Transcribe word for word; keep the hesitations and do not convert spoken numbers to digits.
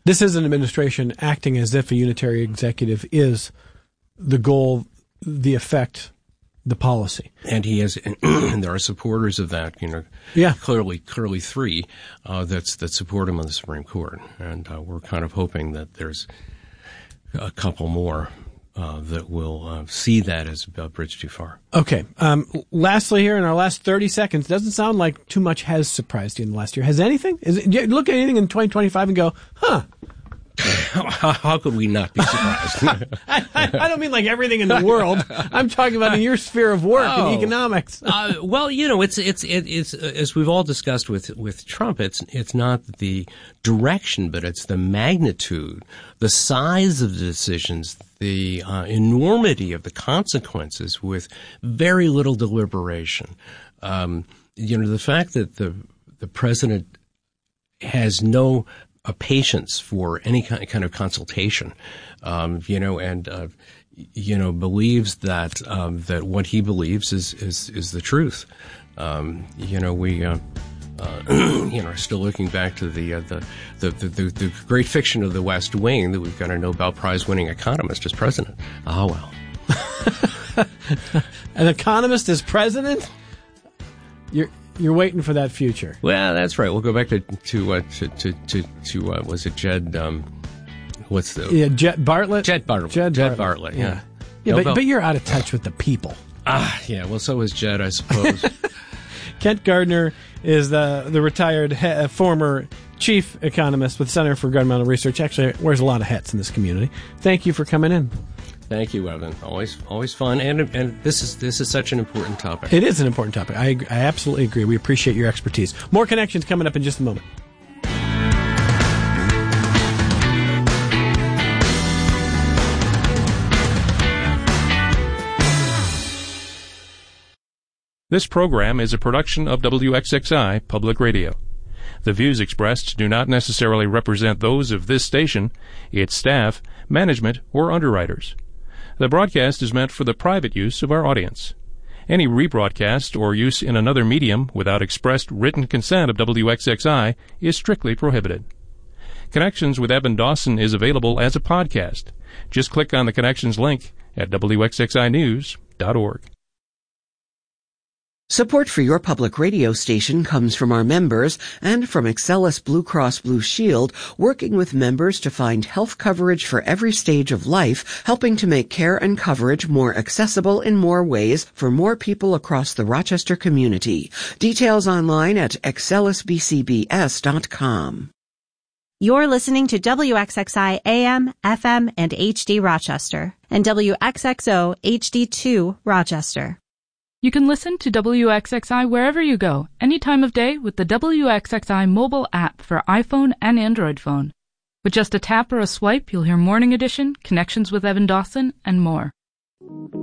This is an administration acting as if a unitary executive is the goal, the effect, the policy. And he has, and there are supporters of that, you know, yeah. clearly, clearly three, uh, that's, that support him on the Supreme Court. And, uh, we're kind of hoping that there's a couple more, uh, that will, uh, see that as a bridge too far. Okay. Um, lastly here in our last thirty seconds, doesn't sound like too much has surprised you in the last year. Has anything? Is it, you look at anything in twenty twenty-five and go, huh? How, how could we not be surprised? I, I, I don't mean like everything in the world. I'm talking about in your sphere of work oh, and economics. uh, well, you know, it's it's it, it's uh, as we've all discussed with with Trump. It's it's not the direction, but it's the magnitude, the size of the decisions, the uh, enormity of the consequences, with very little deliberation. Um, you know, the fact that the the president has no a patience for any kind of consultation, um, you know, and, uh, you know, believes that, um, that what he believes is, is, is the truth. Um, you know, we, uh, uh, you know, are still looking back to the, uh, the, the, the, the, the great fiction of the West Wing that we've got a Nobel Prize winning economist as president. Oh, well. An economist as president? You're, You're waiting for that future. Well, that's right. We'll go back to to uh, to to to, to uh, was it Jed? Um, what's the yeah Jed Bartlett? Jed Bartlett. Jed, Jed Bartlett. Bartlett. Yeah, yeah. But, but you're out of touch with the people. Ah, yeah. Well, so is Jed, I suppose. Kent Gardner is the the retired he- former chief economist with Center for Governmental Research. Actually, wears a lot of hats in this community. Thank you for coming in. Thank you, Evan. Always, always fun, and and this is this is such an important topic. It is an important topic. I I absolutely agree. We appreciate your expertise. More Connections coming up in just a moment. This program is a production of W X X I Public Radio. The views expressed do not necessarily represent those of this station, its staff, management, or underwriters. The broadcast is meant for the private use of our audience. Any rebroadcast or use in another medium without expressed written consent of W X X I is strictly prohibited. Connections with Evan Dawson is available as a podcast. Just click on the Connections link at W X X I news dot org. Support for your public radio station comes from our members and from Excellus Blue Cross Blue Shield, working with members to find health coverage for every stage of life, helping to make care and coverage more accessible in more ways for more people across the Rochester community. Details online at excellus b c b s dot com. You're listening to W X X I A M, F M, and H D Rochester, and W X X O H D two Rochester. You can listen to W X X I wherever you go, any time of day with the W X X I mobile app for iPhone and Android phone. With just a tap or a swipe, you'll hear Morning Edition, Connections with Evan Dawson, and more.